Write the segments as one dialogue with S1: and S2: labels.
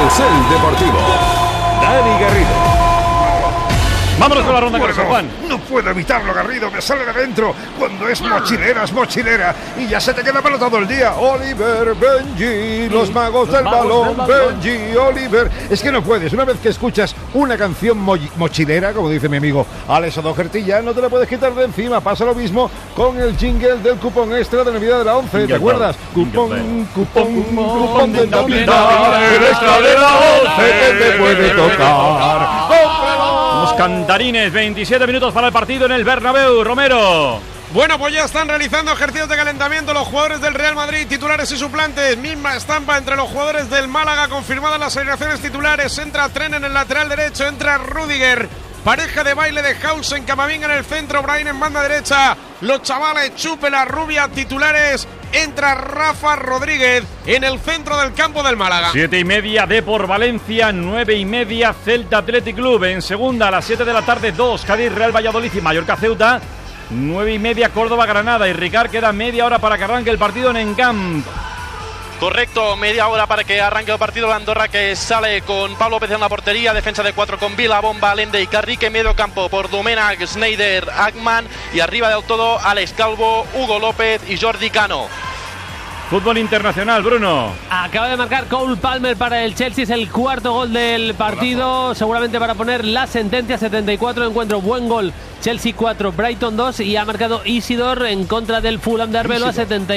S1: Carrusel Deportivo. Dani Garrido.
S2: Vámonos con la ronda, Juan.
S3: No puedo evitarlo, Garrido, me sale de dentro. Cuando es mochilera, es mochilera. Y ya se te queda para todo el día. Oliver, Benji, los magos del balón. Benji, Oliver. Es que no puedes. Una vez que escuchas una canción mochilera, como dice mi amigo Alex O'Doherty, ya no te la puedes quitar de encima. Pasa lo mismo con el jingle del cupón extra de Navidad de la 11. ¿Te acuerdas? Cupón de Navidad. El extra de la 11 te puede tocar.
S2: Los cantarines, 27 minutos para el partido en el Bernabéu. Romero.
S4: Bueno, pues ya están realizando ejercicios de calentamiento los jugadores del Real Madrid, titulares y suplentes. Misma estampa entre los jugadores del Málaga, confirmadas las alineaciones titulares. Entra Tren en el lateral derecho, entra Rüdiger. Pareja de baile de Hausen, Camavinga en el centro, Brahim en banda derecha. Los chavales Chupe, la rubia, titulares. Entra Rafa Rodríguez en el centro del campo del Málaga.
S2: 7:30 Depor Valencia, 9:30 Celta Athletic Club. En segunda a las 7 de la tarde, 2 Cádiz Real Valladolid y Mallorca Ceuta. 9:30 Córdoba Granada. Y Ricard, queda media hora para que arranque el partido en Encamp.
S5: Correcto, media hora para que arranque el partido. La Andorra, que sale con Pablo Pérez en la portería, defensa de 4 con Vila, Bomba, Lende y Carrique, medio campo por Domènech, Sneijder, Ackman y arriba del todo Alex Calvo, Hugo López y Jordi Cano.
S2: Fútbol internacional, Bruno.
S6: Acaba de marcar Cole Palmer para el Chelsea, es el cuarto gol del partido, seguramente para poner la sentencia. 74 de encuentro, buen gol. Chelsea 4, Brighton 2 y ha marcado Isidor en contra del Fulham de Arbeloa.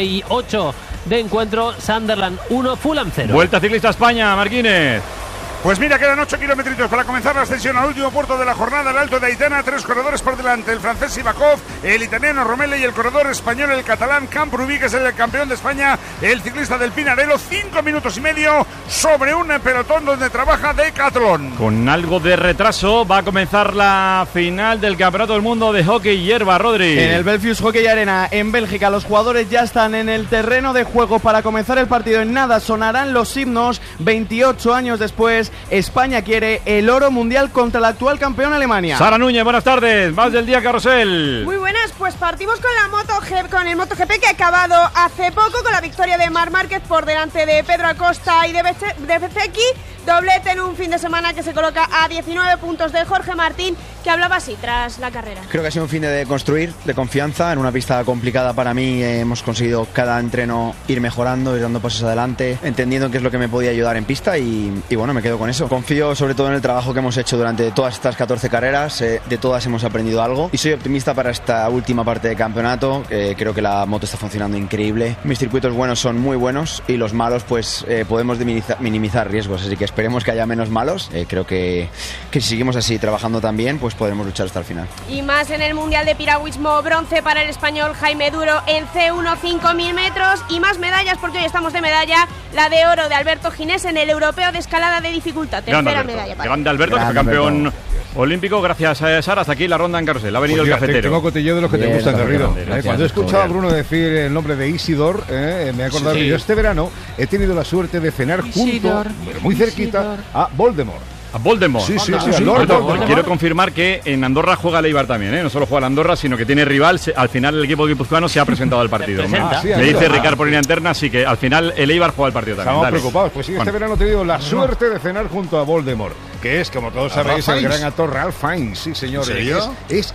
S6: 78 de encuentro, Sunderland 1, Fulham 0.
S2: Vuelta Ciclista España, Marquínez.
S3: Pues mira, quedan 8 kilometritos para comenzar la ascensión al último puerto de la jornada, el Alto de Aitana. 3 corredores por delante, el francés Sivakov, el italiano Romele y el corredor español, el catalán Camprubí, que es el campeón de España, el ciclista del Pinarello. 5 minutos y medio sobre un pelotón donde trabaja Decathlon.
S2: Con algo de retraso va a comenzar la final del Campeonato del Mundo de Hockey Hierba, Rodri.
S7: En el Belfius Hockey Arena, en Bélgica, los jugadores ya están en el terreno de juego para comenzar el partido. En nada sonarán los himnos. 28 años después, España quiere el oro mundial contra el actual campeón Alemania.
S2: Sara Núñez, buenas tardes. Más del día, Carrusel.
S8: Muy buenas, pues partimos con el MotoGP, que ha acabado hace poco con la victoria de Marc Márquez por delante de Pedro Acosta y de Bezzecchi. Doblete en un fin de semana que se coloca a 19 puntos de Jorge Martín, que hablaba así tras la carrera.
S9: Creo que ha sido un fin de construir, de confianza, en una pista complicada para mí. Hemos conseguido cada entreno ir mejorando, ir dando pasos adelante, entendiendo qué es lo que me podía ayudar en pista y bueno, me quedo con eso. Confío sobre todo en el trabajo que hemos hecho durante todas estas 14 carreras, de todas hemos aprendido algo y soy optimista para esta última parte de campeonato. Creo que la moto está funcionando increíble, mis circuitos buenos son muy buenos y los malos pues podemos minimizar riesgos, así que esperemos que haya menos malos. Creo que si seguimos así trabajando también, pues podremos luchar hasta el final.
S8: Y más en el Mundial de Piragüismo, bronce para el español Jaime Duro en C1 5.000 metros y más medallas, porque hoy estamos de medalla, la de oro de Alberto Ginés en el Europeo de Escalada de Dificultad. Tercera medalla para
S2: Grande Alberto, que fue campeón olímpico. Gracias, Sara. Hasta aquí la ronda en Carrusel. Ha venido
S3: pues
S2: el cafetero.
S3: Tengo cotilleo de los que te gustan, Garrido. Cuando he escuchado a Bruno decir el nombre de Isidor, me he acordado que yo este verano he tenido la suerte de cenar junto, muy cerquita, a Voldemort.
S2: A Voldemort.
S3: Sí.
S2: Quiero confirmar que en Andorra juega el Eibar también, No solo juega el Andorra, sino que tiene rival. Al final el equipo guipuzcoano se ha presentado al partido. Me dice Ricard por línea interna, así que al final el Eibar juega el partido también.
S3: Estamos preocupados. Pues sí, este verano he tenido la suerte de cenar junto a Voldemort, que es, como todos sabéis, el gran actor Ralph Fiennes. Sí, señor. ¿En serio?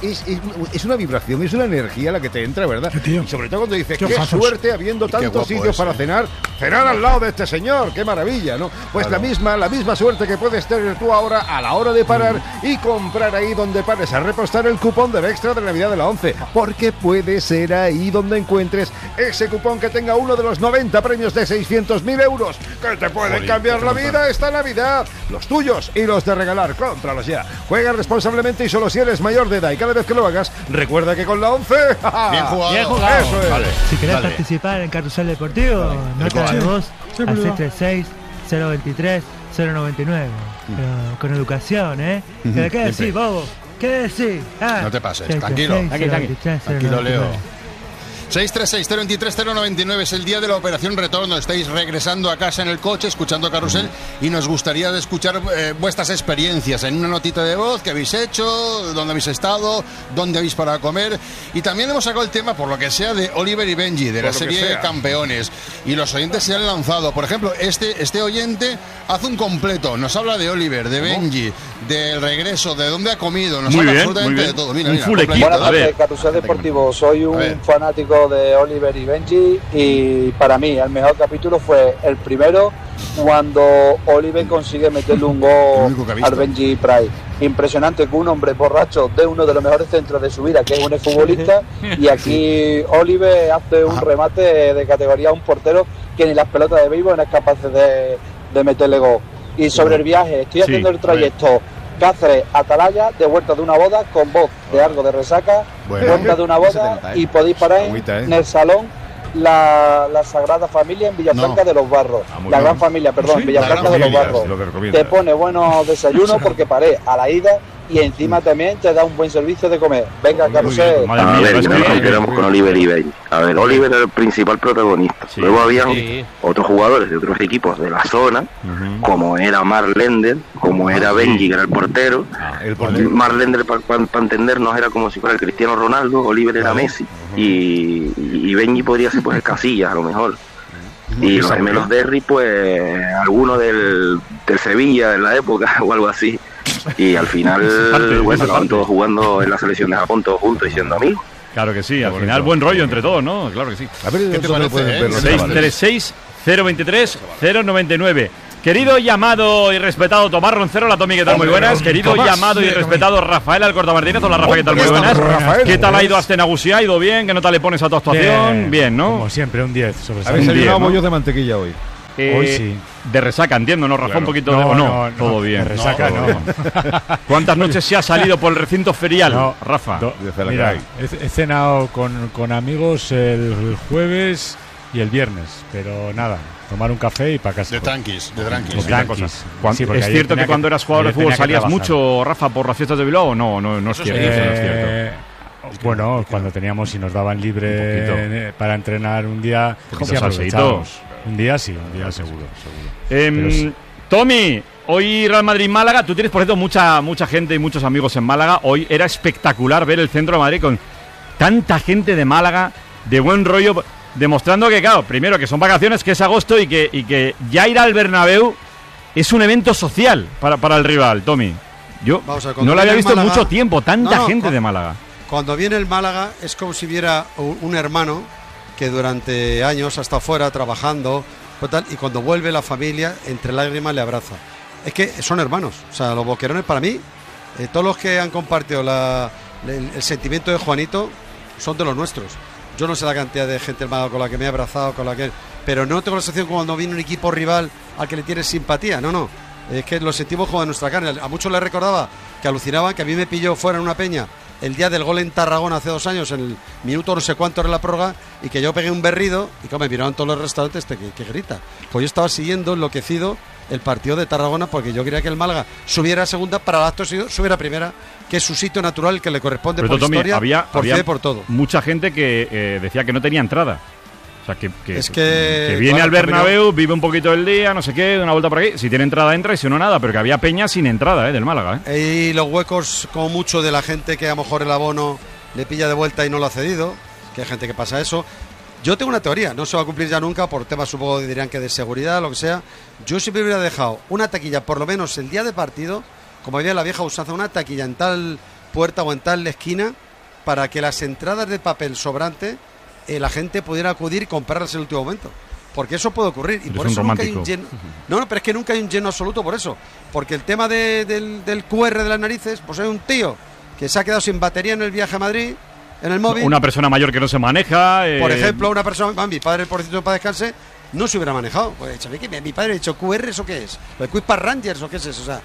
S3: Es una vibración, es una energía la que te entra, ¿verdad? Y sobre todo cuando dices, qué suerte habiendo tantos sitios para cenar al lado de este señor, qué maravilla, ¿no? Pues claro. la misma suerte que puedes tener tú ahora a la hora de parar y comprar ahí donde pares a repostar el cupón del extra de Navidad de la 11, porque puede ser ahí donde encuentres ese cupón que tenga uno de los 90 premios de 600.000 euros que te pueden cambiar la vida esta Navidad, los tuyos y los de regalar. Cómpralos ya. Juega responsablemente y solo si eres mayor de edad, y cada vez que lo hagas recuerda que con la 11
S10: bien jugado.
S3: Eso es.
S10: Vale.
S11: Si querés participar en Carrusel Deportivo, nota de voz al 636 023 099. Pero con educación, ¿Qué decís, bobo? ¿Qué decís?
S10: No te pases, tranquilo. Tranquilo, Leo. 636-023-099 es el día de la operación retorno. Estáis regresando a casa en el coche, escuchando Carrusel, y nos gustaría escuchar vuestras experiencias en una notita de voz que habéis hecho, dónde habéis estado, dónde habéis parado a comer. Y también hemos sacado el tema, por lo que sea, de Oliver y Benji, de la serie Campeones. Y los oyentes se han lanzado. Por ejemplo, este oyente hace un completo. Nos habla de Oliver, de Benji, del regreso, de dónde ha comido. Nos habla absolutamente de todo. Mira,
S12: Buenas tardes, Carrusel Deportivo. Soy un fanático de Oliver y Benji, y para mí el mejor capítulo fue el primero, cuando Oliver consigue meterle un gol al Benji Price. Impresionante que un hombre borracho dé uno de los mejores centros de su vida, que es un exfutbolista, y aquí Oliver hace un remate de categoría a un portero que ni las pelotas de béisbol es capaz de meterle gol. Y sobre el viaje, estoy haciendo el trayecto Cáceres-Atalaya, de vuelta de una boda, con voz de algo de resaca, vuelta de una boda, y podéis parar en el salón la Sagrada Familia en Villafranca de los Barros. La Gran Familia, perdón, en Villafranca de los Barros. Te pone buenos desayunos porque paré a la ida, y encima también te da un buen servicio de comer. Venga, Carrusel.
S13: A ver, no nos comparamos con Oliver y Benji. A ver, Oliver era el principal protagonista. Luego había otros jugadores de otros equipos de la zona, como era Mark Lender, como era Benji, que era el portero. Mark Lender, para entendernos, era como si fuera el Cristiano Ronaldo. Oliver era Messi. Y Benji podría ser pues el Casillas, a lo mejor. Y los gemelos Derry, pues alguno del Sevilla de la época o algo así. Y al final, bueno, estaban todos jugando en la selección de Japón, todos juntos y siendo amigos.
S2: Claro que sí, al final buen rollo entre todos, ¿no? Claro que sí.
S3: A ver, ¿qué te parece?
S2: 636-023-099. Querido y amado y respetado Tomás Roncero, la Tomi, ¿qué tal? Muy buenas. Querido y amado y respetado Rafael Alcorta Martínez, hola Rafa, ¿qué tal? Muy buenas. ¿Qué tal ha ido hasta Nagusia? ¿Ha ido bien? ¿Qué nota le pones a tu actuación? Bien, ¿no?
S14: Como siempre, un 10.
S3: Habéis desayunado bollos de mantequilla hoy.
S14: Hoy sí.
S2: De resaca, entiendo, ¿no, Rafa? Claro. Un poquito no, todo bien.
S14: De resaca no.
S2: ¿Cuántas noches se ha salido por el recinto ferial, Rafa?
S14: Mira, he cenado con amigos el jueves y el viernes, pero nada, tomar un café y para casa.
S10: De tranquis.
S2: Sí, ¿es cierto que cuando eras jugador de fútbol salías mucho, Rafa, por las fiestas de Bilbao o no? No es cierto. No es cierto.
S14: Bueno, cuando teníamos y nos daban libre para entrenar un día, sí aprovechábamos. Un día sí, un día seguro.
S2: Tommy, hoy Real Madrid-Málaga. Tú tienes, por cierto, mucha gente y muchos amigos en Málaga. Hoy era espectacular ver el centro de Madrid con tanta gente de Málaga, de buen rollo, demostrando que, claro, primero que son vacaciones, que es agosto y que ya ir al Bernabéu es un evento social para el rival, Tommy. Yo no lo había visto en mucho tiempo, tanta gente de Málaga.
S15: Cuando viene el Málaga es como si viera un hermano que durante años ha estado fuera trabajando, y cuando vuelve la familia, entre lágrimas le abraza. Es que son hermanos, o sea, los boquerones para mí, todos los que han compartido el sentimiento de Juanito son de los nuestros. Yo no sé la cantidad de gente hermana con la que me he abrazado, pero no tengo la sensación como cuando viene un equipo rival al que le tienes simpatía, no. Es que lo sentimos como de nuestra carne. A muchos les recordaba que alucinaban, que a mí me pilló fuera en una peña el día del gol en Tarragona hace 2 años, en el minuto no sé cuánto era la prórroga, y que yo pegué un berrido y que me miraban todos los restaurantes que grita. Pues yo estaba siguiendo enloquecido el partido de Tarragona porque yo quería que el Málaga subiera a segunda para el acto subiera a primera, que es su sitio natural, que le corresponde. Pero por historia, había por todo.
S2: Mucha gente que decía que no tenía entrada. O sea, que viene al Bernabéu, vive un poquito el día, no sé qué, una vuelta por aquí. Si tiene entrada, entra, y si no, nada. Pero que había peña sin entrada, del Málaga.
S15: Y los huecos, como mucho, de la gente que a lo mejor el abono le pilla de vuelta y no lo ha cedido, que hay gente que pasa eso. Yo tengo una teoría, no se va a cumplir ya nunca, por temas, supongo, dirían que de seguridad, lo que sea. Yo siempre hubiera dejado una taquilla, por lo menos el día de partido, como había la vieja usanza, una taquilla en tal puerta o en tal esquina, para que las entradas de papel sobrante la gente pudiera acudir y comprarlas en el último momento, porque eso puede ocurrir, y por eso nunca hay un lleno. No, pero es que nunca hay un lleno absoluto por eso, porque el tema del QR de las narices, pues hay un tío que se ha quedado sin batería en el viaje a Madrid, en el móvil.
S2: Una persona mayor que no se maneja.
S15: Por ejemplo, una persona, mi padre, por cierto, para descanse, no se hubiera manejado. Pues ¿sabéis que mi padre ha dicho QR, ¿eso qué es? ¿El Quick Pass Rangers o qué es eso? O sea,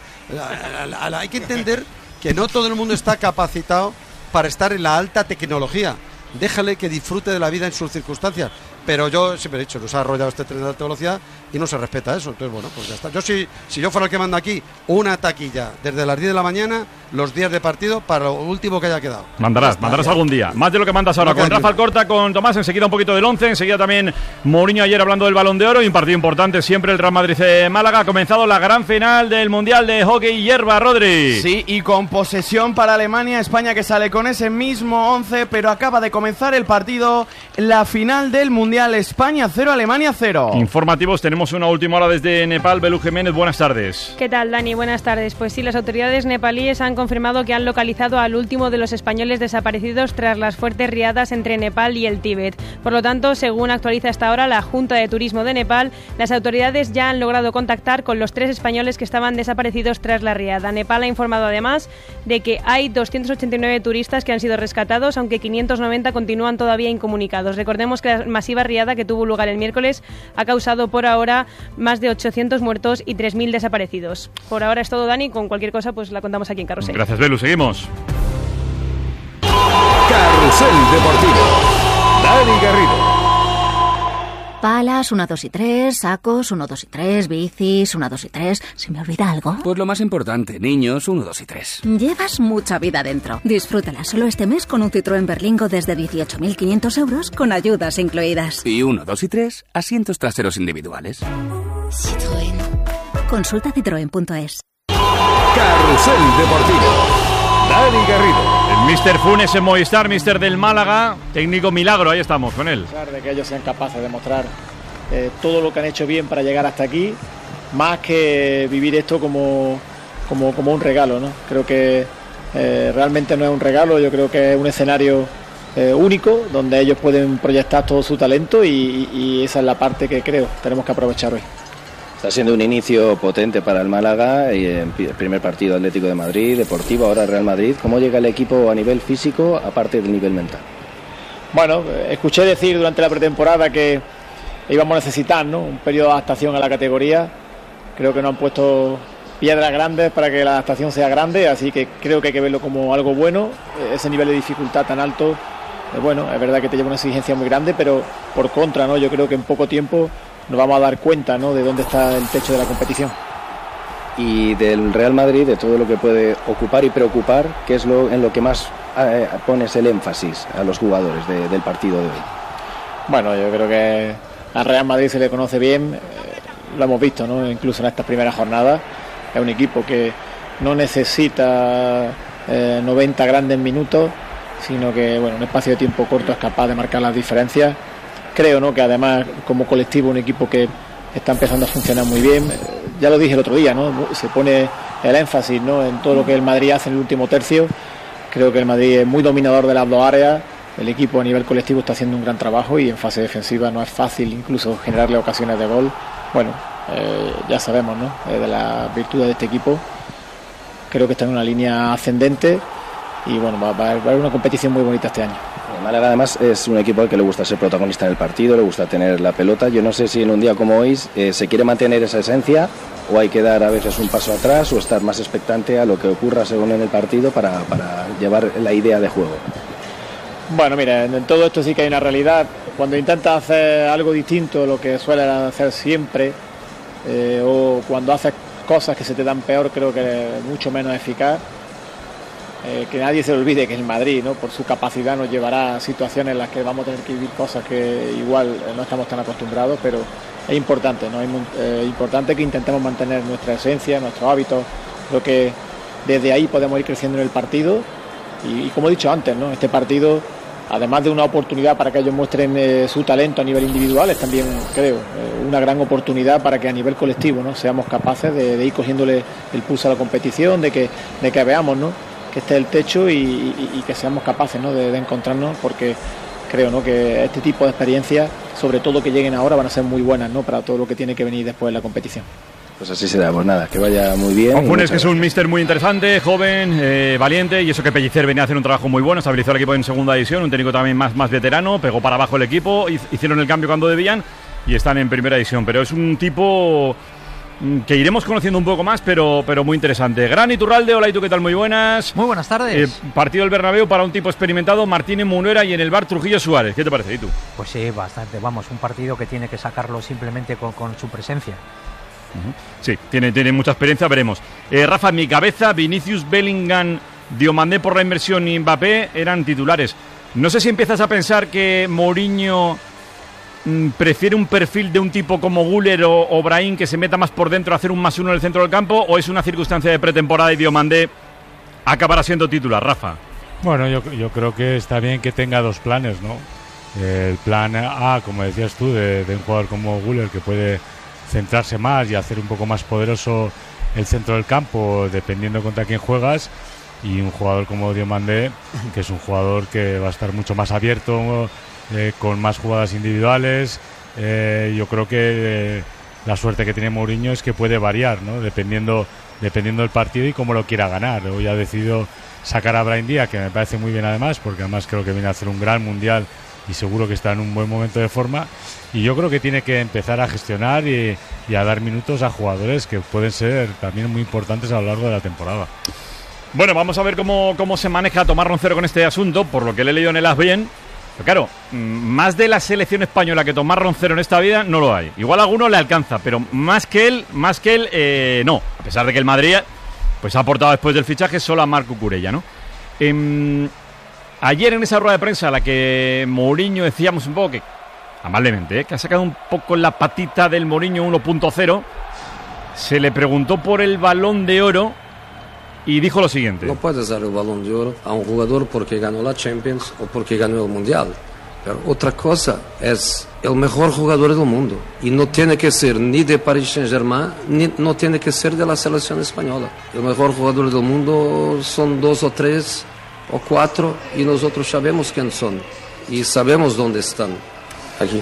S15: hay que entender que no todo el mundo está capacitado para estar en la alta tecnología. Déjale que disfrute de la vida en sus circunstancias. pero yo siempre he dicho, nos ha arrollado este tren de alta velocidad y no se respeta eso. Entonces, bueno, pues ya está. Yo si yo fuera el que manda aquí, una taquilla desde las 10 de la mañana, los días de partido, para lo último que haya quedado. Mandarás
S2: algún día. Más de lo que mandas ahora. Con Rafa Alcorta, con Tomás, enseguida un poquito del 11, enseguida también Mourinho ayer hablando del Balón de Oro y un partido importante siempre el Real Madrid-Málaga. Ha comenzado la gran final del Mundial de Hockey Hierba, Rodri.
S7: Sí, y con posesión para Alemania, España que sale con ese mismo 11, pero acaba de comenzar el partido, la final del Mundial, España 0, Alemania 0.
S2: Informativos, tenemos una última hora desde Nepal. Belú Jiménez, buenas tardes.
S16: ¿Qué tal, Dani? Buenas tardes. Pues sí, las autoridades nepalíes han confirmado que han localizado al último de los españoles desaparecidos tras las fuertes riadas entre Nepal y el Tíbet. Por lo tanto, según actualiza hasta ahora la Junta de Turismo de Nepal, las autoridades ya han logrado contactar con los 3 españoles que estaban desaparecidos tras la riada. Nepal ha informado además de que hay 289 turistas que han sido rescatados, aunque 590 continúan todavía incomunicados. Recordemos que la masiva riada que tuvo lugar el miércoles ha causado por ahora más de 800 muertos y 3.000 desaparecidos. Por ahora es todo, Dani. Con cualquier cosa pues la contamos aquí en Carrusel.
S2: Gracias, Belú. Seguimos.
S1: Carrusel Deportivo. Dani Garrido.
S17: Palas, 1, 2 y 3, sacos, 1, 2 y 3, bicis, 1, 2 y 3. ¿Se me olvida algo?
S18: Pues lo más importante, niños, 1, 2 y 3.
S17: Llevas mucha vida dentro. Disfrútala solo este mes con un Citroën Berlingo desde 18.500 euros con ayudas incluidas.
S18: Y 1, 2 y 3, asientos traseros individuales.
S17: Citroën. Consulta citroen.es.
S1: Carrusel Deportivo. Dani Garrido.
S2: El Mr. Funes en Movistar, Mr. del Málaga, técnico milagro, ahí estamos con él.
S19: A pesar de que ellos sean capaces de mostrar todo lo que han hecho bien para llegar hasta aquí, más que vivir esto como un regalo, ¿no? Creo que realmente no es un regalo, yo creo que es un escenario único donde ellos pueden proyectar todo su talento y esa es la parte que creo tenemos que aprovechar hoy.
S20: Está siendo un inicio potente para el Málaga, y el primer partido Atlético de Madrid, Deportivo, ahora Real Madrid. ¿Cómo llega el equipo a nivel físico, aparte del nivel mental?
S19: Bueno, escuché decir durante la pretemporada que íbamos a necesitar, ¿no?, un periodo de adaptación a la categoría. Creo que no han puesto piedras grandes para que la adaptación sea grande, así que creo que hay que verlo como algo bueno. Ese nivel de dificultad tan alto, bueno, es verdad que te lleva una exigencia muy grande, pero por contra, ¿no?, yo creo que en poco tiempo nos vamos a dar cuenta, ¿no?, de dónde está el techo de la competición.
S20: Y del Real Madrid, de todo lo que puede ocupar y preocupar, ¿qué es en lo que más pones el énfasis a los jugadores del partido de hoy?
S19: Bueno, yo creo que al Real Madrid se le conoce bien, lo hemos visto, ¿no?, incluso en estas primeras jornadas. Es un equipo que no necesita 90 grandes minutos, sino que, bueno, en un espacio de tiempo corto es capaz de marcar las diferencias. Creo, ¿no?, que además como colectivo un equipo que está empezando a funcionar muy bien. Ya lo dije el otro día, ¿no?, se pone el énfasis, ¿no?, en todo lo que el Madrid hace en el último tercio. Creo que el Madrid es muy dominador de las dos áreas. El equipo a nivel colectivo está haciendo un gran trabajo y en fase defensiva no es fácil incluso generarle ocasiones de gol. Bueno, ya sabemos, ¿no?, de las virtudes de este equipo. Creo que está en una línea ascendente y bueno, va a haber una competición muy bonita este año.
S20: El Málaga además es un equipo al que le gusta ser protagonista en el partido, le gusta tener la pelota. Yo no sé si en un día como hoy se quiere mantener esa esencia o hay que dar a veces un paso atrás o estar más expectante a lo que ocurra según en el partido para llevar la idea de juego.
S19: Bueno, mira, en todo esto sí que hay una realidad. Cuando intentas hacer algo distinto a lo que sueles hacer siempre, o cuando haces cosas que se te dan peor, creo que es mucho menos eficaz. Que nadie se olvide que el Madrid, ¿no?, por su capacidad nos llevará a situaciones en las que vamos a tener que vivir cosas que igual no estamos tan acostumbrados, pero es importante, ¿no? Es importante que intentemos mantener nuestra esencia, nuestros hábitos. Creo que desde ahí podemos ir creciendo en el partido y como he dicho antes, ¿no?, este partido, además de una oportunidad para que ellos muestren su talento a nivel individual, es también, creo, una gran oportunidad para que a nivel colectivo, ¿no?, seamos capaces de ir cogiéndole el pulso a la competición, de que veamos, ¿no?, que esté el techo y que seamos capaces, ¿no?, de encontrarnos, porque creo, ¿no?, que este tipo de experiencias, sobre todo que lleguen ahora, van a ser muy buenas, ¿no?, para todo lo que tiene que venir después de la competición.
S20: Pues así será, pues nada, que vaya muy bien.
S2: Juan Funes, que es un míster muy interesante, joven, valiente, y eso que Pellicer venía a hacer un trabajo muy bueno, estabilizó el equipo en segunda división, un técnico también más veterano, pegó para abajo el equipo, hicieron el cambio cuando debían y están en primera división, pero es un tipo que iremos conociendo un poco más, pero muy interesante. Gran Iturralde, hola, ¿y tú qué tal? Muy buenas.
S21: Muy buenas tardes.
S2: Partido del Bernabéu para un tipo experimentado, Martínez Munuera, y en el bar Trujillo Suárez. ¿Qué te parece? ¿Y tú?
S21: Pues sí, bastante. Vamos, un partido que tiene que sacarlo simplemente con su presencia.
S2: Sí, tiene mucha experiencia, veremos. Rafa, en mi cabeza, Vinicius, Bellingham, Diomandé por la inversión y Mbappé eran titulares. No sé si empiezas a pensar que Mourinho prefiere un perfil de un tipo como Güler o Brahim, que se meta más por dentro a hacer un +1 en el centro del campo, o es una circunstancia de pretemporada y Diomandé acabará siendo titular, Rafa.
S14: Bueno, yo creo que está bien que tenga dos planes, ¿no? El plan A, como decías tú, de un jugador como Güler, que puede centrarse más y hacer un poco más poderoso el centro del campo, dependiendo contra quién juegas, y un jugador como Diomandé, que es un jugador que va a estar mucho más abierto, con más jugadas individuales. Yo creo que la suerte que tiene Mourinho es que puede variar, ¿no? Dependiendo del partido y cómo lo quiera ganar. Hoy ha decidido sacar a Brahim Díaz, que me parece muy bien además, porque además creo que viene a hacer un gran mundial y seguro que está en un buen momento de forma, y yo creo que tiene que empezar a gestionar y a dar minutos a jugadores que pueden ser también muy importantes a lo largo de la temporada.
S2: Bueno, vamos a ver cómo se maneja Tomás Roncero con este asunto, por lo que le he leído en el AS-Bien. Pero claro, más de la selección española que Tomás Roncero en esta vida no lo hay. Igual a alguno le alcanza, pero más que él, no. A pesar de que el Madrid pues ha aportado después del fichaje solo a Marc Cucurella, ¿no? Ayer en esa rueda de prensa a la que Mourinho decíamos un poco que, amablemente, que ha sacado un poco la patita del Mourinho 1.0, se le preguntó por el Balón de Oro y dijo lo siguiente.
S22: No puedes dar el Balón de Oro a un jugador porque ganó la Champions o porque ganó el Mundial. Pero otra cosa es el mejor jugador del mundo. Y no tiene que ser ni de Paris Saint-Germain, ni no tiene que ser de la selección española. El mejor jugador del mundo son 2 o 3 o 4 y nosotros sabemos quién son. Y sabemos dónde están. Aquí.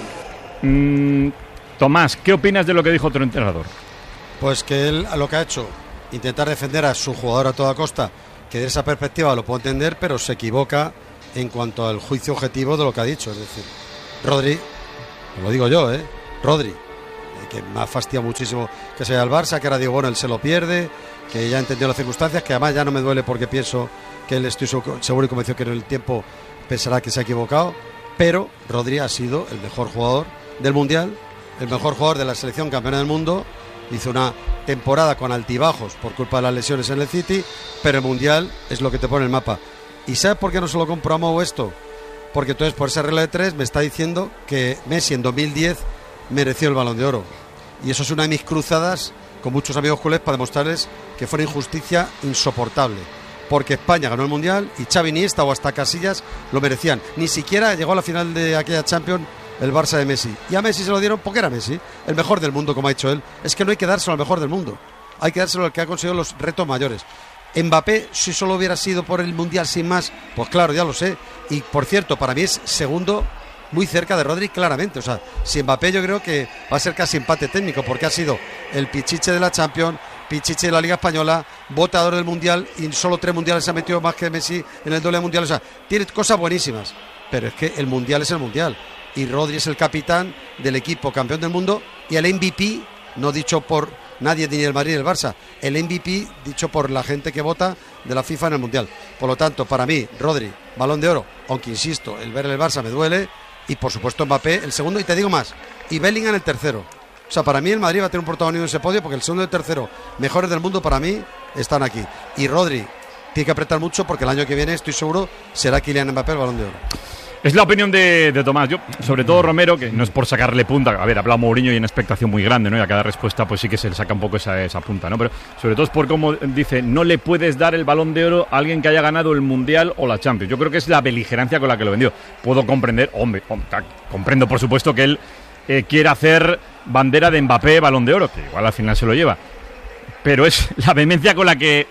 S2: Tomás, ¿qué opinas de lo que dijo otro entrenador?
S15: Pues que él lo que ha hecho, intentar defender a su jugador a toda costa, que de esa perspectiva lo puedo entender, pero se equivoca en cuanto al juicio objetivo de lo que ha dicho. Es decir, Rodri, lo digo yo, Rodri, que me ha fastidiado muchísimo que se vaya al Barça, que ahora digo, bueno, él se lo pierde, que ya entendió las circunstancias, que además ya no me duele porque pienso que él, estoy seguro y convencido que en el tiempo pensará que se ha equivocado, pero Rodri ha sido el mejor jugador del Mundial, el mejor jugador de la selección campeona del mundo. Hizo una temporada con altibajos por culpa de las lesiones en el City, pero el Mundial es lo que te pone el mapa. ¿Y sabes por qué no se lo compro a Mou esto? Porque entonces por esa regla de 3 me está diciendo que Messi en 2010 mereció el Balón de Oro. Y eso es una de mis cruzadas con muchos amigos culés para demostrarles que fue una injusticia insoportable. Porque España ganó el Mundial y Xavi, Iniesta o hasta Casillas lo merecían. Ni siquiera llegó a la final de aquella Champions el Barça de Messi. Y a Messi se lo dieron porque era Messi, el mejor del mundo, como ha dicho él. Es que no hay que dárselo al mejor del mundo. Hay que dárselo al que ha conseguido los retos mayores. Mbappé, si solo hubiera sido por el Mundial sin más, pues claro, ya lo sé. Y por cierto, para mí es segundo muy cerca de Rodri, claramente. O sea, si Mbappé yo creo que va a ser casi empate técnico, porque ha sido el pichiche de la Champions, pichiche de la Liga Española, votador del Mundial, y solo 3 mundiales se ha metido más que Messi en el doble mundial. O sea, tiene cosas buenísimas, pero es que el Mundial es el Mundial. Y Rodri es el capitán del equipo campeón del mundo y el MVP, no dicho por nadie ni el Madrid ni el Barça, el MVP dicho por la gente que vota de la FIFA en el Mundial. Por lo tanto, para mí, Rodri, Balón de Oro, aunque insisto, el ver el Barça me duele, y por supuesto Mbappé el segundo, y te digo más, y Bellingham el tercero. O sea, para mí el Madrid va a tener un protagonismo en ese podio porque el segundo y el tercero mejores del mundo para mí están aquí. Y Rodri tiene que apretar mucho porque el año que viene, estoy seguro, será Kylian Mbappé el Balón de Oro.
S2: Es la opinión de Tomás. Yo, sobre todo Romero, que no es por sacarle punta. A ver, ha hablado Mourinho y hay una expectación muy grande, ¿no? Y a cada respuesta pues sí que se le saca un poco esa punta, ¿no? Pero sobre todo es por cómo dice, no le puedes dar el Balón de Oro a alguien que haya ganado el Mundial o la Champions. Yo creo que es la beligerancia con la que lo vendió. Puedo comprender, comprendo por supuesto que él quiere hacer bandera de Mbappé Balón de Oro, que igual al final se lo lleva. Pero es la vehemencia con la que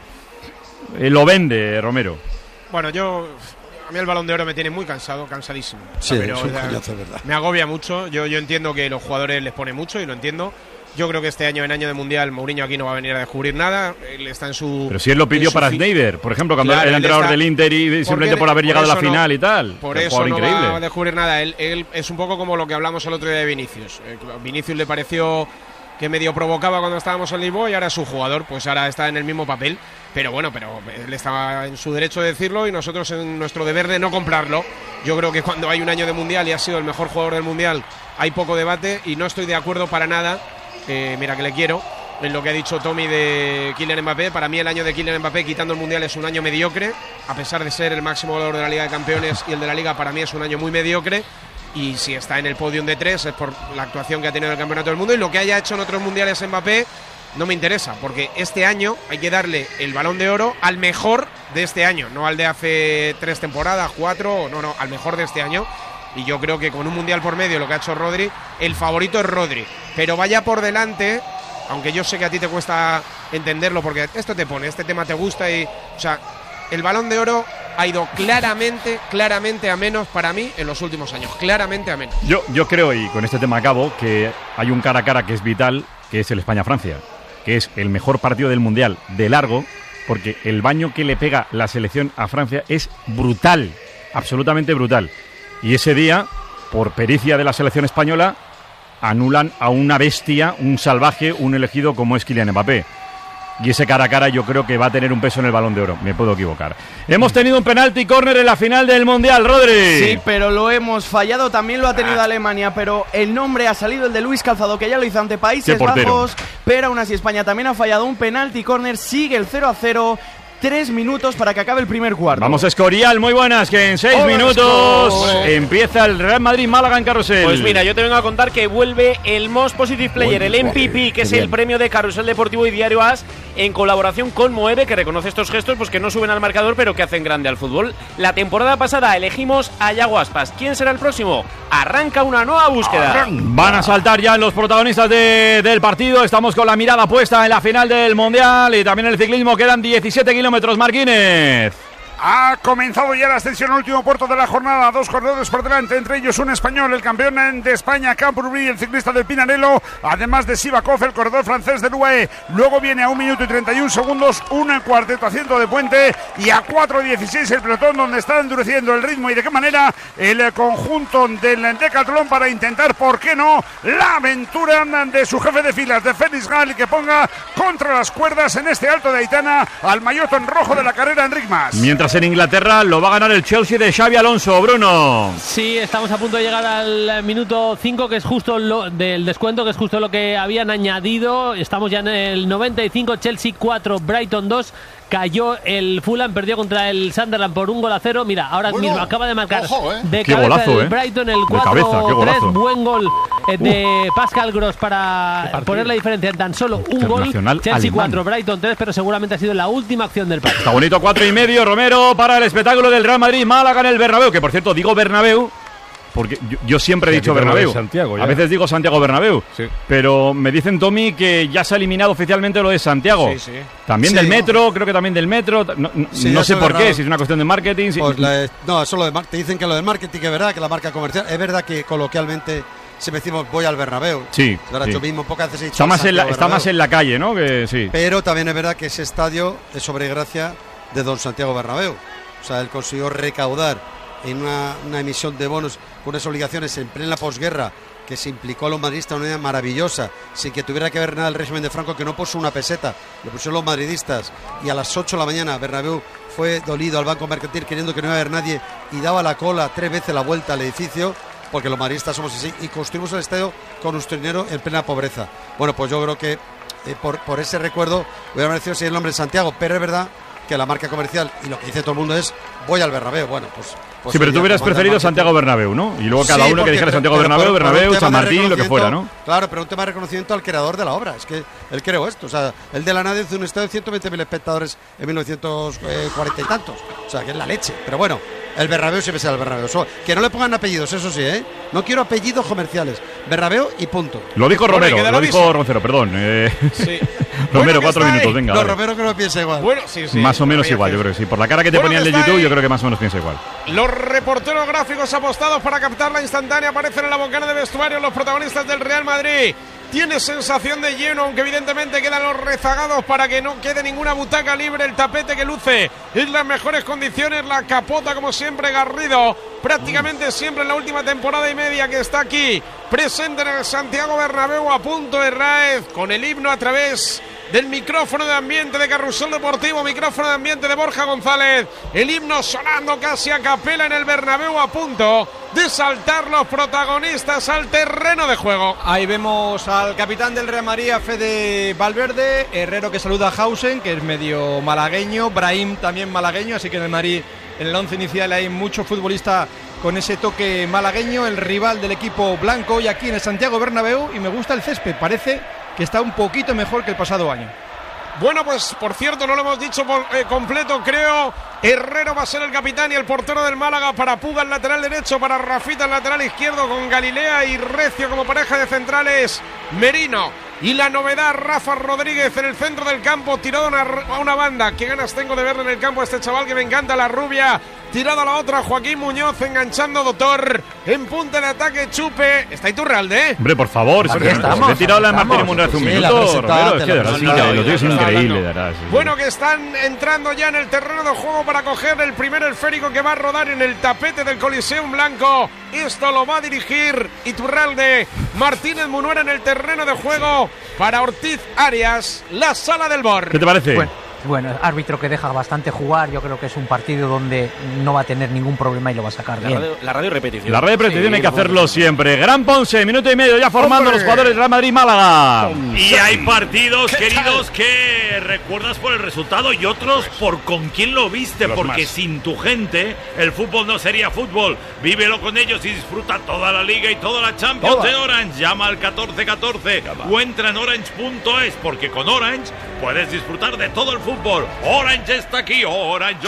S2: lo vende Romero.
S4: Bueno, a mí el Balón de Oro me tiene muy cansadísimo.
S15: Sí,
S4: pero,
S15: es un coñazo, es verdad.
S4: Me agobia mucho. Yo entiendo que los jugadores les pone mucho y lo entiendo. Yo creo que este año, en año de Mundial, Mourinho aquí no va a venir a descubrir nada. Él está en su...
S2: Pero si él lo pidió para Sneijder, por ejemplo, cuando era entrenador del Inter y simplemente por haber llegado a la final y tal.
S4: Por eso no va a descubrir nada. Él es un poco como lo que hablamos el otro día de Vinicius. Vinicius le pareció que medio provocaba cuando estábamos en Lisboa, y ahora es su jugador, pues ahora está en el mismo papel. Pero bueno, él estaba en su derecho de decirlo y nosotros en nuestro deber de no comprarlo. Yo creo que cuando hay un año de Mundial y ha sido el mejor jugador del Mundial, hay poco debate, y no estoy de acuerdo para nada, mira que le quiero, en lo que ha dicho Tommy de Kylian Mbappé. Para mí el año de Kylian Mbappé, quitando el Mundial, es un año mediocre, a pesar de ser el máximo goleador de la Liga de Campeones y el de la Liga. Para mí es un año muy mediocre, y si está en el podium de 3 es por la actuación que ha tenido en el Campeonato del Mundo, y lo que haya hecho en otros mundiales Mbappé no me interesa, porque este año hay que darle el Balón de Oro al mejor de este año, no al de hace 3 temporadas, 4, no, al mejor de este año. Y yo creo que con un mundial por medio, lo que ha hecho Rodri, el favorito es Rodri, pero vaya por delante, aunque yo sé que a ti te cuesta entenderlo, porque esto te pone, este tema te gusta, y, o sea, el Balón de Oro ha ido claramente a menos para mí en los últimos años, claramente a menos.
S2: Yo creo, y con este tema acabo, que hay un cara a cara que es vital, que es el España-Francia, que es el mejor partido del Mundial de largo, porque el baño que le pega la selección a Francia es brutal, absolutamente brutal. Y ese día, por pericia de la selección española, anulan a una bestia, un salvaje, un elegido como es Kylian Mbappé. Y ese cara a cara yo creo que va a tener un peso en el Balón de Oro. Me puedo equivocar. Hemos tenido un penalti córner en la final del Mundial, Rodri.
S7: Sí, pero lo hemos fallado. También lo ha tenido Alemania, pero el nombre ha salido, el de Luis Calzado, que ya lo hizo ante Países Bajos. Pero aún así España también ha fallado un penalti córner. Sigue el 0-0. 3 minutos para que acabe el primer cuarto.
S2: Vamos a Escorial, muy buenas, que en 6 minutos empieza el Real Madrid-Málaga en Carrusel.
S5: Pues mira, yo te vengo a contar que vuelve el Most Positive Player, el MVP, que es el premio de Carrusel Deportivo y Diario AS, en colaboración con Moeve, que reconoce estos gestos, pues que no suben al marcador, pero que hacen grande al fútbol. La temporada pasada elegimos a Yago Aspas. ¿Quién será el próximo? Arranca una nueva búsqueda.
S2: Van a saltar ya los protagonistas del partido. Estamos con la mirada puesta en la final del Mundial y también en el ciclismo. Quedan 17 kilómetros, Marquínez.
S6: Ha comenzado ya la ascensión al último puerto de la jornada. 2 corredores por delante, entre ellos un español, el campeón de España, Camprubí, el ciclista del Pinarello, además de Sivakov, el corredor francés del UAE. Luego viene a 1 minuto y 31 segundos un cuarteto haciendo de puente, y a 4:16 el pelotón, donde está endureciendo el ritmo y de qué manera el conjunto del Decathlon para intentar, ¿por qué no?, la aventura de su jefe de filas, de Félix Gall, que ponga contra las cuerdas en este Alto de Aitana al maillot rojo de la carrera, Enric Mas.
S2: Mientras en Inglaterra lo va a ganar el Chelsea de Xabi Alonso, Bruno.
S5: Sí, estamos a punto de llegar al minuto 5, que es justo lo del descuento, que es justo lo que habían añadido. Estamos ya en el 95, Chelsea 4, Brighton 2. Cayó el Fulham, perdió contra el Sunderland por 1-0. Mira, ahora mismo acaba de marcar de
S2: qué
S5: cabeza
S2: golazo,
S5: el Brighton, el 4-3. Buen gol de Pascal Gross para poner la diferencia en tan solo un gol. Chelsea alemán. 4, Brighton 3, pero seguramente ha sido la última acción del partido.
S2: Está bonito, 4,5, Romero, para el espectáculo del Real Madrid, Málaga en el Bernabéu, que por cierto digo Bernabéu porque yo siempre he dicho Bernabéu.
S3: Santiago,
S2: a veces digo Santiago Bernabéu,
S3: sí. Pero
S2: me dicen, Tommy, que ya se ha eliminado oficialmente lo de Santiago.
S4: Sí, sí.
S2: También del metro, creo que también del metro. No sé por qué, si es una cuestión de marketing.
S15: Pues no, eso te dicen que lo del marketing es verdad, que la marca comercial. Es verdad que coloquialmente siempre decimos voy al Bernabéu.
S2: Sí.
S15: Ahora yo mismo pocas veces he dicho
S2: está más en la calle, ¿no? Que, sí.
S15: Pero también es verdad que ese estadio es sobre gracia de don Santiago Bernabéu. O sea, él consiguió recaudar en una emisión de bonos con unas obligaciones en plena posguerra, que se implicó a los madridistas de una manera maravillosa, sin que tuviera que ver nada el régimen de Franco, que no puso una peseta, lo pusieron los madridistas, y a las 8 de la mañana Bernabéu fue dolido al Banco Mercantil queriendo que no iba a haber nadie, y daba la cola 3 veces la vuelta al edificio, porque los madridistas somos así, y construimos el estadio con nuestro dinero en plena pobreza. Bueno, pues yo creo que por ese recuerdo hubiera merecido seguir el nombre de Santiago, pero es verdad que la marca comercial y lo que dice todo el mundo es voy al Bernabéu. Bueno, pues
S2: sí, pero tú hubieras preferido Santiago Bernabéu, ¿no? Y luego cada uno que dijera Santiago Bernabéu, San Martín, lo que fuera, ¿no?
S15: Claro, pero un tema de reconocimiento al creador de la obra. Es que él creó esto. O sea, él de la nada hizo un estadio de 120.000 espectadores en 1940 y tantos. O sea, que es la leche. Pero bueno, el Bernabéu siempre será el Bernabéu. Que no le pongan apellidos, eso sí, ¿eh? No quiero apellidos comerciales. Bernabéu y punto.
S2: Lo dijo Romero, lo dijo Roncero, perdón.
S4: Sí.
S2: Romero, 4 minutos, venga.
S15: No, Romero creo que piensa igual.
S4: Bueno, sí.
S2: Más o menos igual, yo creo que sí. Por la cara que te ponían de YouTube, yo creo que más o menos piensa igual.
S4: Los reporteros gráficos apostados para captar la instantánea aparecen en la bocana de vestuario los protagonistas del Real Madrid. Tiene sensación de lleno, aunque evidentemente quedan los rezagados para que no quede ninguna butaca libre. El tapete que luce en las mejores condiciones. La capota, como siempre, Garrido, prácticamente siempre en la última temporada y media que está aquí, presente en el Santiago Bernabéu, a punto de Raez, con el himno a través del micrófono de ambiente de Carrusel Deportivo, micrófono de ambiente de Borja González, el himno sonando casi a capela en el Bernabéu, a punto de saltar los protagonistas al terreno de juego.
S8: Ahí vemos al capitán del Real Madrid, a Fede Valverde, Herrero que saluda a Hausen, que es medio malagueño, Brahim también malagueño, así que en el Madrid, en el 11 inicial, hay mucho futbolista con ese toque malagueño, el rival del equipo blanco hoy aquí en el Santiago Bernabéu, y me gusta el césped, parece que está un poquito mejor que el pasado año.
S4: Bueno, pues por cierto, no lo hemos dicho completo, creo. Herrero va a ser el capitán y el portero del Málaga, para Puga el lateral derecho, para Rafita el lateral izquierdo, con Galilea y Recio como pareja de centrales, Merino. Y la novedad, Rafa Rodríguez en el centro del campo, tirado a una banda. Qué ganas tengo de verle en el campo a este chaval que me encanta, la rubia. Tirado a la otra, Joaquín Muñoz enganchando Doctor. En punta de ataque, Chupe. Está Iturralde, ¿eh?
S2: Hombre, por favor, si he tirado la Martín Munra hace un minuto, Romero, es que de verdad lo tienes increíble.
S4: Bueno, que están entrando ya en el terreno de juego para coger el primer esférico que va a rodar en el tapete del Coliseum Blanco. Esto lo va a dirigir Iturralde. Martínez Munuera en el terreno de juego para Ortiz Arias, la sala del BOR.
S2: ¿Qué te parece?
S21: Bueno, árbitro que deja bastante jugar. Yo creo que es un partido donde no va a tener ningún problema y lo va a sacar bien.
S5: La radio repetición.
S2: La radio repetición hay que hacerlo siempre. Gran Ponce, minuto y medio ya formando los jugadores del Real Madrid Málaga.
S9: Y hay partidos, queridos, que recuerdas por el resultado y otros por con quién lo viste, porque sin tu gente el fútbol no sería fútbol. Vívelo con ellos y disfruta toda la Liga y toda la Champions de Orange. Llama al 1414 o entra en orange.es, porque con Orange puedes disfrutar de todo el fútbol. Orange está aquí, Orange,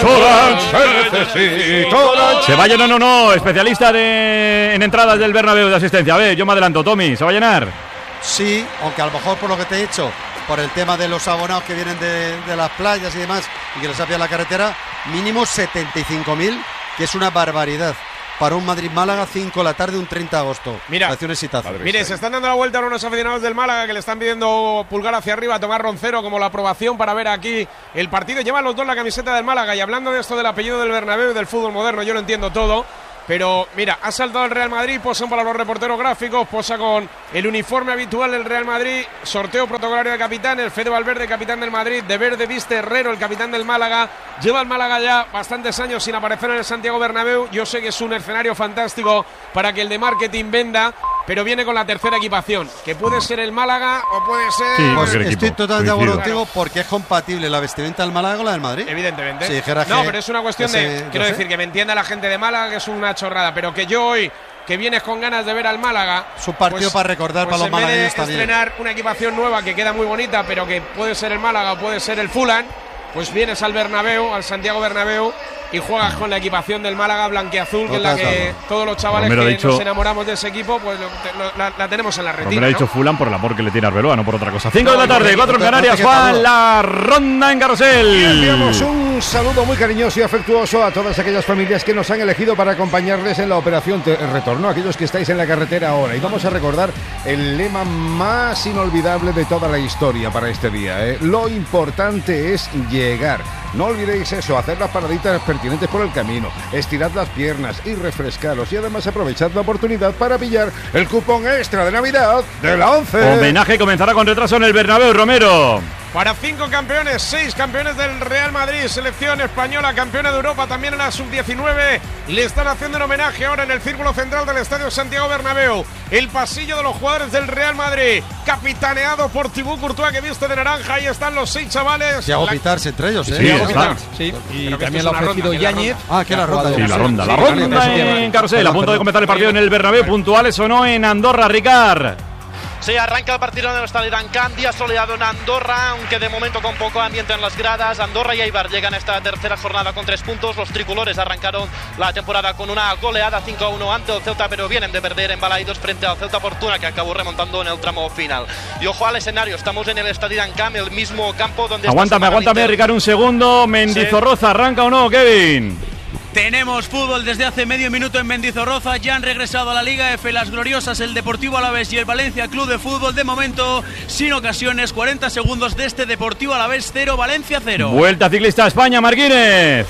S2: Se va a llenar, no, especialista en entradas del Bernabéu de asistencia. A ver, yo me adelanto, Tommy, ¿se va a llenar?
S15: Sí, aunque a lo mejor por lo que te he dicho, por el tema de los abonados que vienen de las playas y demás, y que les ha pillado la carretera, mínimo 75.000, que es una barbaridad. Para un Madrid-Málaga, 5 de la tarde, un 30 de agosto.
S4: Mira, mire, se están dando la vuelta a unos aficionados del Málaga que le están pidiendo pulgar hacia arriba a Tomás Roncero como la aprobación para ver aquí el partido. Llevan los dos la camiseta del Málaga, y hablando de esto del apellido del Bernabéu y del fútbol moderno, yo lo entiendo todo. Pero mira, ha saltado el Real Madrid, posan para los reporteros gráficos, posa con el uniforme habitual del Real Madrid, sorteo protocolario de capitanes, Fede Valverde, capitán del Madrid, de verde viste Herrero, el capitán del Málaga. Lleva el Málaga ya bastantes años sin aparecer en el Santiago Bernabéu. Yo sé que es un escenario fantástico para que el de marketing venda, pero viene con la tercera equipación, que puede ser el Málaga o puede ser...
S15: Sí, pues estoy totalmente de acuerdo contigo, porque es compatible la vestimenta del Málaga con la del Madrid.
S4: Evidentemente.
S15: Si
S4: no, pero es una cuestión de... Quiero decir, que me entienda la gente de Málaga, que es una chorrada, pero que yo hoy, que vienes con ganas de ver al Málaga,
S15: es un partido para recordar, para los malagueños también.
S4: Estrenar una equipación nueva que queda muy bonita, pero que puede ser el Málaga o puede ser el Fulham, pues vienes al Bernabéu, al Santiago Bernabéu, y juegas con la equipación del Málaga blanquiazul, que es la que todos los chavales que nos enamoramos de ese equipo, pues la tenemos en la retina.
S2: Me ha dicho Fulham por el amor que le tiene a Arbeloa, no por otra cosa. 5 de la tarde, 4 en Canarias, Juan, la ronda en Carrusel.
S3: Y enviamos un saludo muy cariñoso y afectuoso a todas aquellas familias que nos han elegido para acompañarles en la operación retorno, aquellos que estáis en la carretera ahora. Y vamos a recordar el lema más inolvidable de toda la historia para este día, ¿eh? Lo importante es llegar. No olvidéis eso, hacer las paraditas pertinentes por el camino, estirad las piernas y refrescaros, y además aprovechad la oportunidad para pillar el cupón extra de Navidad de la 11.
S2: Homenaje comenzará con retraso en el Bernabéu, Romero.
S4: Para 5 campeones, 6 campeones del Real Madrid, selección española, campeona de Europa, también en la sub-19. Le están haciendo un homenaje ahora en el círculo central del Estadio Santiago Bernabéu. El pasillo de los jugadores del Real Madrid, capitaneado por Thibaut Courtois, que viste de naranja. Ahí están los 6 chavales.
S15: Thiago Pitarse entre ellos, ¿eh?
S2: Sí, está.
S8: Sí, y también lo ha ofrecido Yáñez.
S15: Que la ronda.
S2: Sí, la ronda en Carrusel, a punto de comenzar el partido en el Bernabéu. Puntuales o no en Andorra, Ricard.
S23: Sí, arranca el partido en el Estadio d'Encamp, día soleado en Andorra, aunque de momento con poco ambiente en las gradas. Andorra y Eibar llegan a esta tercera jornada con 3 puntos. Los tricolores arrancaron la temporada con una goleada 5-1 ante el Ceuta, pero vienen de perder en Balaidos frente al Ceuta Fortuna, que acabó remontando en el tramo final. Y ojo al escenario, estamos en el Estadio d'Encamp, el mismo campo donde...
S2: Aguántame, Ricard, un segundo. Mendizorroza, ¿arranca o no, Kevin?
S11: Tenemos fútbol desde hace medio minuto en Mendizorroza. Ya han regresado a la Liga F las gloriosas, el Deportivo Alavés y el Valencia Club de Fútbol. De momento, sin ocasiones, 40 segundos de este Deportivo Alavés 0, Valencia 0.
S2: Vuelta ciclista a España, Marquínez.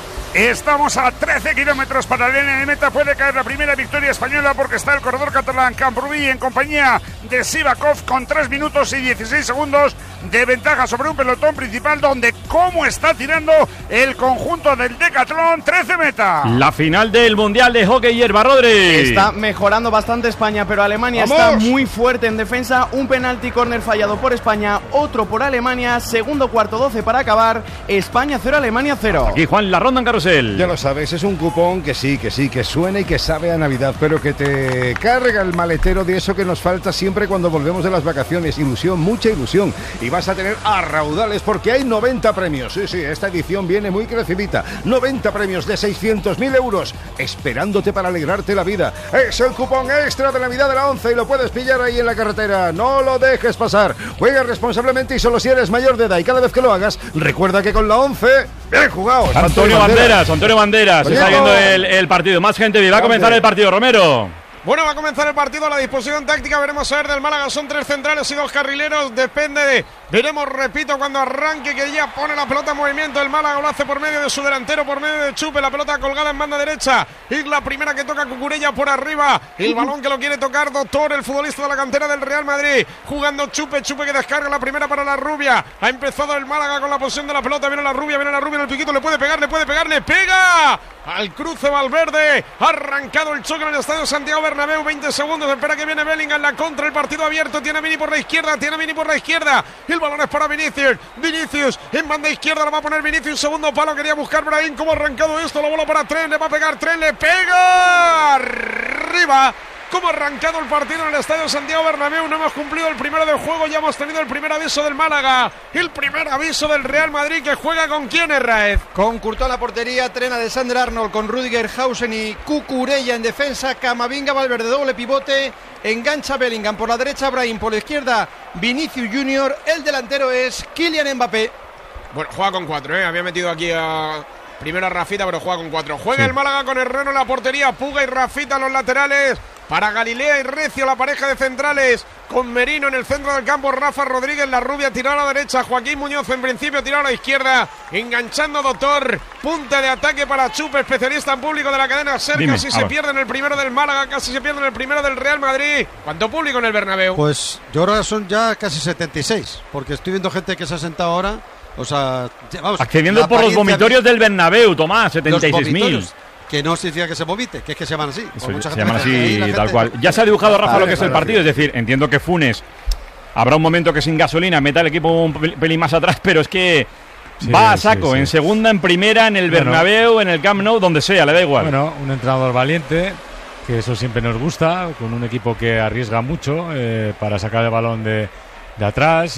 S6: Estamos a 13 kilómetros para la línea de meta. Puede caer la primera victoria española porque está el corredor catalán Camprubí en compañía de Sivakov con 3 minutos y 16 segundos de ventaja sobre un pelotón principal donde cómo está tirando el conjunto del Decatlón. 13 meta.
S2: La final del Mundial de Hockey Hierba, Rodri.
S7: Está mejorando bastante España, pero Alemania está muy fuerte en defensa. Un penalti córner fallado por España, otro por Alemania. Segundo cuarto, 12 para acabar. España 0, Alemania 0.
S2: Aquí Juan, la ronda en carrusel.
S3: Ya lo sabes, es un cupón que sí, que suena y que sabe a Navidad, pero que te carga el maletero de eso que nos falta siempre cuando volvemos de las vacaciones. Ilusión, mucha ilusión. Y vas a tener a raudales porque hay 90 premios. Sí, esta edición viene muy crecidita. 90 premios de 600.000 euros esperándote para alegrarte la vida. Es el cupón extra de Navidad de la 11 y lo puedes pillar ahí en la carretera. No lo dejes pasar. Juega responsablemente y solo si eres mayor de edad. Y cada vez que lo hagas, recuerda que con la 11, bien jugados.
S2: Antonio Banderas, está viendo el partido. Más gente, va a comenzar el partido, Romero.
S4: Bueno, va a comenzar el partido a la disposición táctica. Veremos a ver del Málaga. Son 3 centrales y 2 carrileros. Depende de... Veremos, repito, cuando arranque, que ya pone la pelota en movimiento. El Málaga lo hace por medio de su delantero, por medio de Chupe. La pelota colgada en banda derecha. Y la primera que toca Cucurella por arriba. El balón que lo quiere tocar Doctor, el futbolista de la cantera del Real Madrid. Jugando Chupe que descarga la primera para la Rubia. Ha empezado el Málaga con la posición de la pelota. Viene la Rubia en el piquito. Le puede pegar, le pega. Al cruce Valverde. Ha arrancado el choque en el estadio Santiago Bernabéu. 20 segundos. Espera que viene Bellingham. La contra. El partido abierto. Tiene a Vini por la izquierda. El balón es para Vinicius. En banda izquierda la va a poner Vinicius. Segundo palo. Quería buscar Brahim. ¿Cómo ha arrancado esto? La bola para Tren. Le va a pegar Tren. Le pega. Arriba. ¿Cómo ha arrancado el partido en el estadio Santiago Bernabéu? No hemos cumplido el primero del juego. Ya hemos tenido el primer aviso del Málaga. El primer aviso del Real Madrid, que juega con quién, Herráez.
S8: Con Courtois en la portería, Tren, Alexander Arnold, con Rüdiger, Hausen y Cucurella en defensa. Camavinga, Valverde, doble pivote. Engancha Bellingham por la derecha, Brahim por la izquierda, Vinicius Junior. El delantero es Kylian Mbappé.
S4: Bueno, juega con 4, Había metido aquí primero a Rafita, pero juega con 4. Juega el Málaga con Herrero en la portería, Puga y Rafita en los laterales. Para Galilea y Recio, la pareja de centrales, con Merino en el centro del campo, Rafa Rodríguez, la Rubia tirada a la derecha, Joaquín Muñoz en principio tirado a la izquierda, enganchando Doctor, punta de ataque para Chupe, especialista en público de la cadena SER. Casi se pierde en el primero del Málaga, casi se pierde en el primero del Real Madrid. ¿Cuánto público en el Bernabéu?
S15: Pues yo creo que son ya casi 76, porque estoy viendo gente que se ha sentado ahora. O sea, vamos,
S2: accediendo por los vomitorios del Bernabéu, Tomás, 76.000.
S15: Que no significa que se vomite, que es que se llaman así.
S2: Se llaman así, tal cual. Ya se ha dibujado, Rafa, lo que es el partido. Es decir, entiendo que Funes habrá un momento que sin gasolina meta el equipo un pelín más atrás, pero es que va a saco, en segunda, en primera, en el Bernabéu, en el Camp Nou, donde sea, le da igual.
S14: Bueno, un entrenador valiente, que eso siempre nos gusta, con un equipo que arriesga mucho para sacar el balón de atrás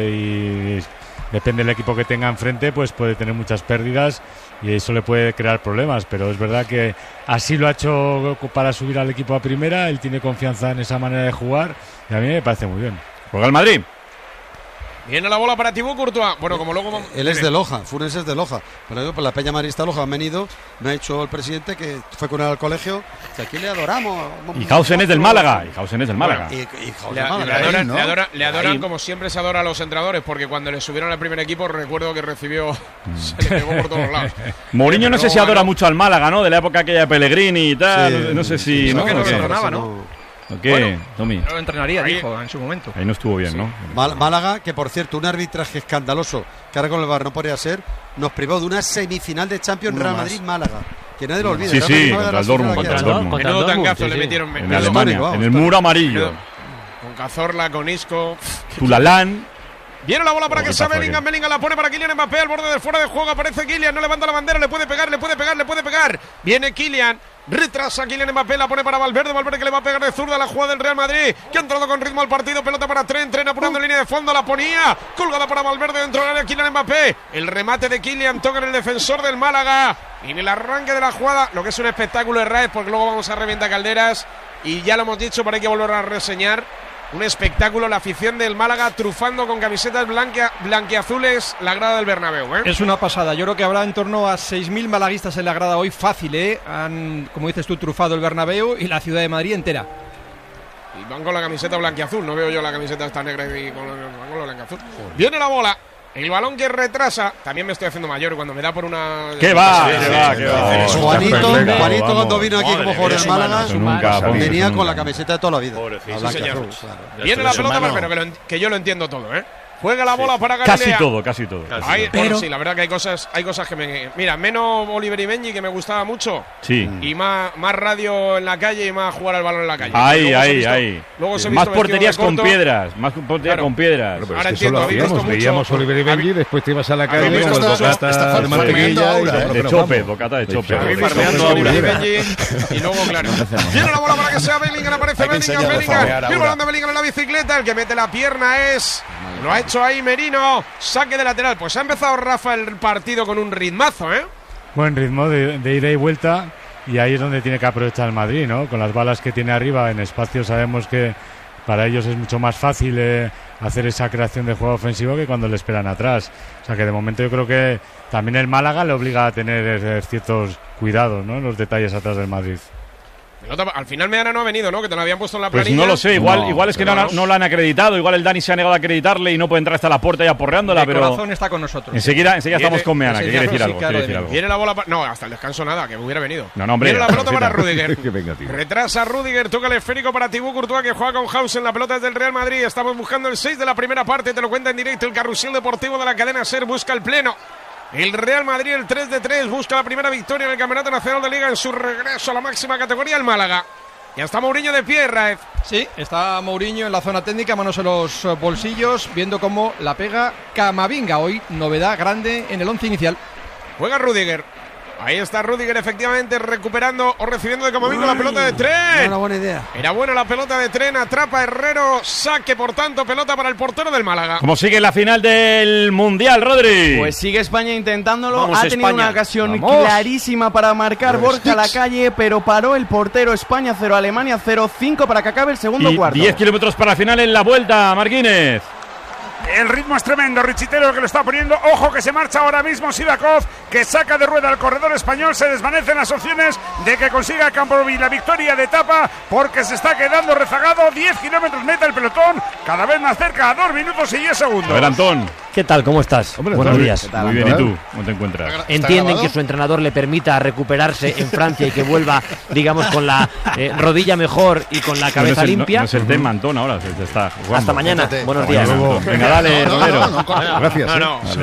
S14: y depende del equipo que tenga enfrente, pues puede tener muchas pérdidas y eso le puede crear problemas, pero es verdad que así lo ha hecho para subir al equipo a primera. Él tiene confianza en esa manera de jugar y a mí me parece muy bien.
S2: Juega el Madrid.
S4: Viene la bola para Thibaut Courtois. Bueno, como luego...
S15: Él es de Loja, Funes es de Loja. Pero por la Peña Marista Loja han venido, me ha dicho el presidente que fue con él al colegio, que aquí le adoramos.
S2: Y Hausen es del Málaga.
S4: Le adoran como siempre se adora a los entrenadores, porque cuando le subieron al primer equipo recuerdo que recibió... Se le pegó por todos lados.
S2: Mourinho no sé si adora mucho al Málaga, ¿no? De la época aquella de Pellegrini y tal. Sí, no sé si...
S8: No, que no se adoraba, ¿no?
S2: ¿Qué, bueno, Tommy?
S8: No lo entrenaría, dijo en su momento.
S2: Ahí no estuvo bien, ¿no?
S15: Málaga, que por cierto, un arbitraje escandaloso que ahora con el VAR no podría ser, nos privó de una semifinal de Champions Real Madrid-Málaga. Que nadie lo olvide.
S2: Sí, contra el Dortmund.
S4: Menudo tangazo le metieron
S2: en Alemania, en el muro amarillo.
S4: Con Cazorla, con Isco.
S2: Tulalán.
S4: Viene la bola para que sea Bellingham la pone para Kylian Mbappé al borde del fuera de juego, aparece Kylian, no levanta la bandera, le puede pegar. Viene Kylian, retrasa Kylian Mbappé, la pone para Valverde que le va a pegar de zurda a la jugada del Real Madrid, que ha entrado con ritmo al partido, pelota para Tren apurando en línea de fondo, la ponía, colgada para Valverde dentro del área, Kylian Mbappé, el remate de Kylian, toca en el defensor del Málaga, y en el arranque de la jugada, lo que es un espectáculo de Raez, porque luego vamos a reventar calderas, y ya lo hemos dicho, pero hay que volver a reseñar. Un espectáculo, la afición del Málaga trufando con camisetas blanquiazules la grada del Bernabéu, ¿eh?
S8: Es una pasada. Yo creo que habrá en torno a 6.000 malaguistas en la grada hoy, fácil, ¿eh? Han, como dices tú, trufado el Bernabéu y la ciudad de Madrid entera.
S4: Y van con la camiseta blanquiazul. No veo yo la camiseta esta negra y con la blanquiazul. Viene la bola. El balón que retrasa. También me estoy haciendo mayor cuando me da por una...
S2: ¿Qué va?
S15: Juanito cuando vino aquí como jugador del Málaga venía con la camiseta de toda la vida.
S4: Viene la pelota, pero que yo lo entiendo todo, ¿eh? Juega la bola para Galilea.
S2: Casi todo.
S4: Bueno, sí, la verdad que hay cosas que me... Mira, menos Oliver y Benji, que me gustaba mucho.
S2: Sí.
S4: Y más radio en la calle y más jugar al balón en la calle.
S2: Ahí. Más porterías con piedras.
S4: Ahora entiendo,
S3: veíamos Oliver y Benji, después te ibas a la calle con bocata de mantequilla
S2: de chope, bocata de chope.
S4: Y luego, claro. Viene la bola para que sea Bellingham, aparece Bellingham. El balón de Bellingham en la bicicleta, el que mete la pierna es... Lo ha hecho ahí Merino, saque de lateral. Pues ha empezado Rafa el partido con un ritmazo, ¿eh?
S14: Buen ritmo de ida y vuelta, y ahí es donde tiene que aprovechar el Madrid, ¿no? Con las balas que tiene arriba en espacio sabemos que para ellos es mucho más fácil hacer esa creación de juego ofensivo que cuando le esperan atrás. O sea que de momento yo creo que también el Málaga le obliga a tener ciertos cuidados, ¿no? En los detalles atrás del Madrid.
S4: Al final Meana no ha venido, ¿no? Que te lo habían puesto en la planilla.
S2: Pues no lo sé, igual es que no la han acreditado, igual el Dani se ha negado a acreditarle y no puede entrar hasta la puerta ya porreándola, pero...
S8: El corazón está con nosotros.
S2: Enseguida estamos con Meana, que quiere decir algo.
S4: Viene la bola... No, hasta el descanso nada, que hubiera venido.
S2: No, hombre.
S4: Viene la pelota para Rüdiger. Retrasa Rüdiger, toca el esférico para Thibaut Courtois, que juega con Hausen. La pelota es del Real Madrid. Estamos buscando el 6 de la primera parte, te lo cuenta en directo el carrusel deportivo de la cadena SER. Busca el pleno. El Real Madrid, el 3-3, busca la primera victoria en el Campeonato Nacional de Liga en su regreso a la máxima categoría, el Málaga. Ya está Mourinho de pie, Raez.
S8: Sí, está Mourinho en la zona técnica, manos en los bolsillos, viendo cómo la pega Camavinga. Hoy novedad grande en el 11 inicial.
S4: Juega Rüdiger. Ahí está Rüdiger, efectivamente, recuperando o recibiendo de Camavinga la pelota de Tren.
S15: Una buena idea.
S4: Era buena la pelota de Tren, atrapa Herrero, saque, por tanto, pelota para el portero del Málaga.
S2: ¿Cómo sigue la final del Mundial, Rodri?
S7: Pues sigue España intentándolo.
S2: Vamos,
S7: ha tenido
S2: España.
S7: una ocasión clarísima para marcar Borja Lacalle, pero paró el portero. España 0, Alemania 0, 5 para que acabe el segundo cuarto.
S2: 10 kilómetros para la final en la vuelta, Marquínez.
S6: El ritmo es tremendo, Richitero que lo está poniendo. Ojo que se marcha ahora mismo Sivakov, que saca de rueda al corredor español. Se desvanecen las opciones de que consiga Camproví la victoria de etapa, porque se está quedando rezagado. 10 kilómetros meta el pelotón, cada vez más cerca, a 2 minutos y 10 segundos.
S2: A ver, Antón.
S10: ¿Qué tal? ¿Cómo estás?
S3: Hombre,
S10: buenos días.
S2: Muy bien, ¿y tú? ¿Cómo te encuentras?
S10: ¿Entienden que su entrenador le permita recuperarse en Francia y que vuelva, digamos, con la rodilla mejor y con la cabeza limpia?
S2: No es el tema, Antón, ahora se está jugando.
S10: Hasta mañana. Buenos días.
S2: Venga, dale, Romero.
S3: Gracias.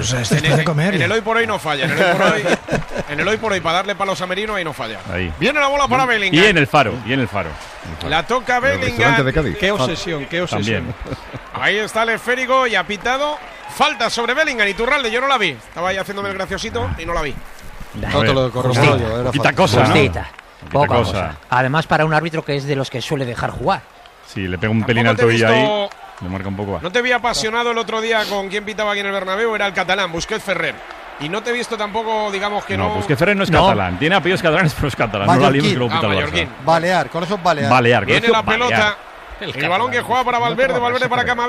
S4: En el hoy por hoy no falla. En el hoy por hoy, para darle palos a Merino, ahí no falla.
S2: Ahí.
S4: Viene la bola para Bellingham.
S2: Y en el faro.
S4: La toca Bellingham.
S8: Qué obsesión.
S2: También.
S4: Ahí está el esférico y ha pitado. Falta sobre Bellingham. Iturralde, yo no la vi. Estaba ahí haciéndome el graciosito y no la vi.
S15: No te lo corresponde yo.
S2: Poquita cosa, ¿no?
S10: Poca cosa. Además, para un árbitro que es de los que suele dejar jugar.
S2: Sí, le pega un pelín al tobillo ahí. Le marca un poco.
S4: No te vi apasionado el otro día con quien pitaba aquí en el Bernabéu. Era el catalán, Busquets Ferrer. Y no te he visto tampoco, digamos que no.
S2: No, Busquets Ferrer no es catalán. Tiene apellidos catalanes, pero es catalán. No la liemos que lo pita el Barça.
S15: Balear, colegio Balear.
S4: Viene la pelota. El balón que juega para Valverde para Camavinga.